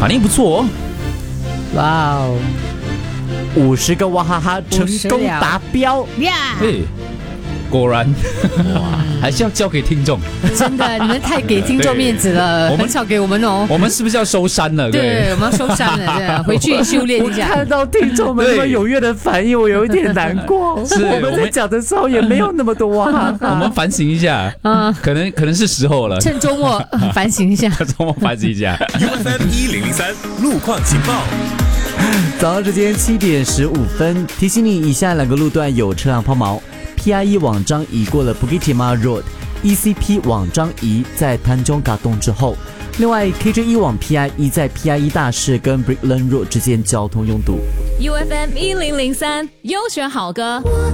反应不错哦。 哇哦 50个哇哈哈成功达标呀！ 嘿，果然，还是要交给听众。 真的，你们太给听众面子了， 我们很少给我们哦。 我们是不是要收山了？ 对，我们要收山了，对，回去修炼一下。 看到听众们那么踊跃的反应，我有一点难过。 是我们在讲的时候也没有那么多哇哈哈。 我们反省一下，可能是时候了。 趁周末反省一下。 周末反省一下。 UFM 1003路况情报。 早上时间7点15分，提醒你以下2个路段有车辆抛锚。PIE 往张仪过了 Bukit Timah Road，ECP 往张仪在 Tanjong Katong 之后。另外 KJ1 往 PIE 在 PIE 大市跟 Brickland Road 之间交通拥堵。 UFM 1003优选好歌。